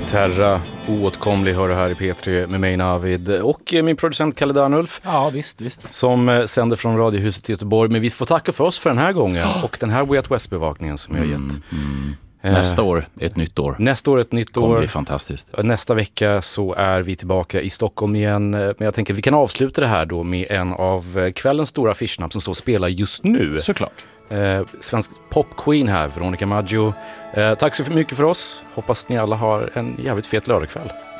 Terra, oåtkomlig, hör du här i P3 med mig Navid och min producent Kalle Danulf. Ja, visst. Som sänder från Radiohuset i Göteborg. Men vi får tacka för oss för den här gången och den här Way Out West-bevakningen som jag har gett. Nästa år ett nytt år. Nästa år ett nytt år. Kommer bli fantastiskt. Nästa vecka så är vi tillbaka i Stockholm igen. Men jag tänker att vi kan avsluta det här då med en av kvällens stora affischnamn som står och spelar just nu. Såklart. Svensk popqueen här, Veronica Maggio. Tack så mycket för oss. Hoppas ni alla har en jävligt fet lördagkväll.